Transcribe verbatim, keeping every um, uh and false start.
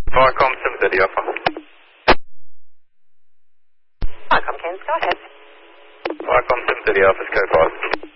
Viacom seven thirty Alpha. Viacom, Kens, go ahead. Viacom seven thirty Alpha, go fast.